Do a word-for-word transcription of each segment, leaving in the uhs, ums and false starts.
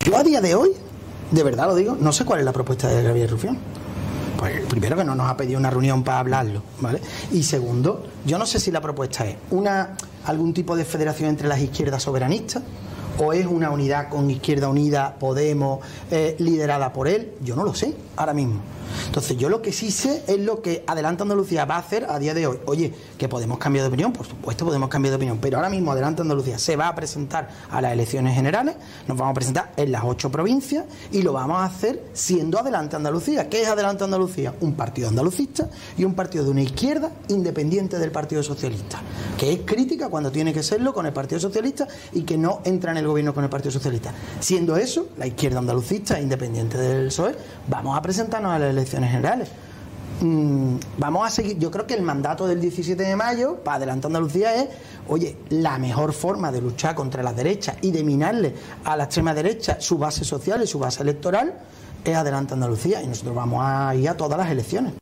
Yo a día de hoy, de verdad lo digo, no sé cuál es la propuesta de Gabriel Rufián. Pues primero, que no nos ha pedido una reunión para hablarlo, ¿vale? Y segundo, yo no sé si la propuesta es una algún tipo de federación entre las izquierdas soberanistas o es una unidad con Izquierda Unida, Podemos, eh, liderada por él. Yo no lo sé ahora mismo. Entonces, yo lo que sí sé es lo que Adelante Andalucía va a hacer a día de hoy. Oye, que podemos cambiar de opinión, por supuesto podemos cambiar de opinión, pero ahora mismo Adelante Andalucía se va a presentar a las elecciones generales, nos vamos a presentar en las ocho provincias y lo vamos a hacer siendo Adelante Andalucía. ¿Qué es Adelante Andalucía? Un partido andalucista y un partido de una izquierda independiente del Partido Socialista, que es crítica cuando tiene que serlo con el Partido Socialista y que no entra en el gobierno con el Partido Socialista. Siendo eso, la izquierda andalucista independiente del P S O E, vamos a presentarnos a las elecciones generales. Mm, vamos a seguir. Yo creo que el mandato del diecisiete de mayo para Adelante Andalucía es, oye, la mejor forma de luchar contra las derechas y de minarle a la extrema derecha su base social y su base electoral es Adelante Andalucía, y nosotros vamos a ir a todas las elecciones.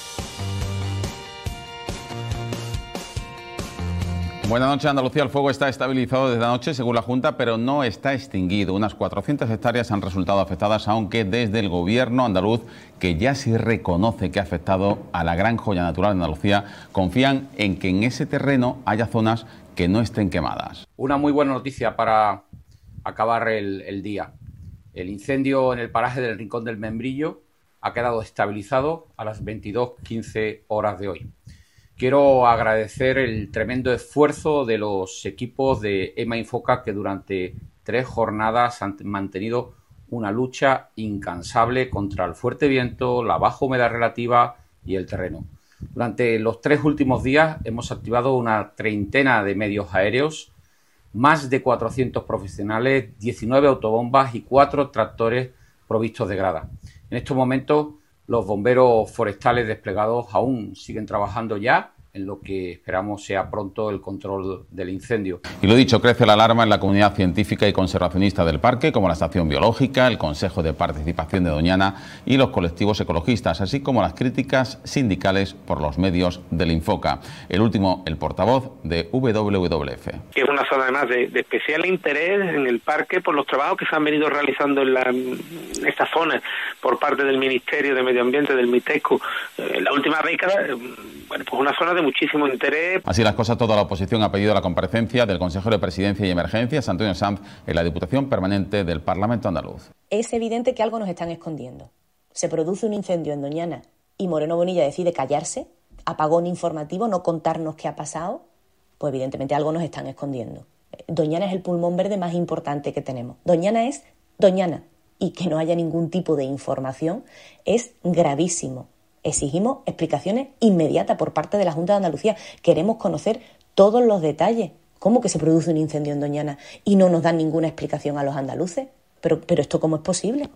Buenas noches. Andalucía, el fuego está estabilizado desde anoche, según la Junta, pero no está extinguido. Unas cuatrocientas hectáreas han resultado afectadas, aunque desde el gobierno andaluz, que ya sí reconoce que ha afectado a la gran joya natural de Andalucía, confían en que en ese terreno haya zonas que no estén quemadas. Una muy buena noticia para acabar el, el día. El incendio en el paraje del Rincón del Membrillo ha quedado estabilizado a las veintidós quince horas de hoy. Quiero agradecer el tremendo esfuerzo de los equipos de EMA Infoca, que durante tres jornadas han mantenido una lucha incansable contra el fuerte viento, la baja humedad relativa y el terreno. Durante los tres últimos días hemos activado una treintena de medios aéreos, más de cuatrocientos profesionales, diecinueve autobombas y cuatro tractores provistos de grada. En estos momentos, los bomberos forestales desplegados aún siguen trabajando ya en lo que esperamos sea pronto el control del incendio. Y lo dicho, crece la alarma en la comunidad científica y conservacionista del parque, como la Estación Biológica, el Consejo de Participación de Doñana y los colectivos ecologistas, así como las críticas sindicales por los medios del Infoca. El último, el portavoz de W W F. Que es una zona además de, de especial interés en el parque por los trabajos que se han venido realizando en, la, en esta zona por parte del Ministerio de Medio Ambiente, del MITESCU, en la última década. Bueno, pues una zona de muchísimo interés. Así las cosas, toda la oposición ha pedido la comparecencia del consejero de Presidencia y Emergencias, Antonio Sanz, en la Diputación Permanente del Parlamento andaluz. Es evidente que algo nos están escondiendo. Se produce un incendio en Doñana y Moreno Bonilla decide callarse, apagón informativo, no contarnos qué ha pasado. Pues evidentemente algo nos están escondiendo. Doñana es el pulmón verde más importante que tenemos. Doñana es Doñana, y que no haya ningún tipo de información es gravísimo. Exigimos explicaciones inmediatas por parte de la Junta de Andalucía. Queremos conocer todos los detalles. ¿Cómo que se produce un incendio en Doñana y no nos dan ninguna explicación a los andaluces? Pero, pero ¿esto cómo es posible?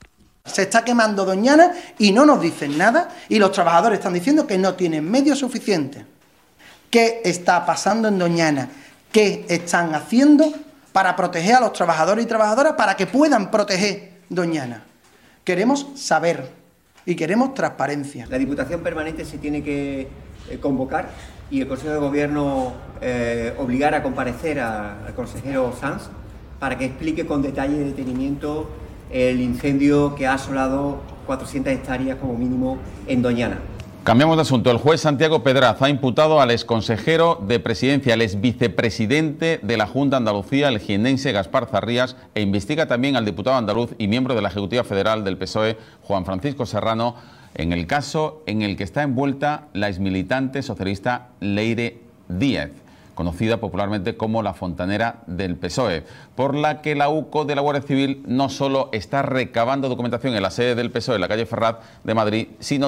Se está quemando Doñana y no nos dicen nada, y los trabajadores están diciendo que no tienen medios suficientes. ¿Qué está pasando en Doñana? ¿Qué están haciendo para proteger a los trabajadores y trabajadoras para que puedan proteger Doñana? Queremos saber. Y queremos transparencia. La Diputación Permanente se tiene que eh, convocar y el Consejo de Gobierno eh, obligar a comparecer a, al consejero Sanz para que explique con detalle y detenimiento el incendio que ha asolado cuatrocientas hectáreas como mínimo en Doñana. Cambiamos de asunto. El juez Santiago Pedraz ha imputado al exconsejero de Presidencia, al exvicepresidente de la Junta de Andalucía, el jiennense Gaspar Zarrías, e investiga también al diputado andaluz y miembro de la Ejecutiva Federal del P S O E, Juan Francisco Serrano, en el caso en el que está envuelta la exmilitante socialista Leire Díez, conocida popularmente como la fontanera del P S O E, por la que la UCO de la Guardia Civil no solo está recabando documentación en la sede del P S O E en la calle Ferraz de Madrid, sino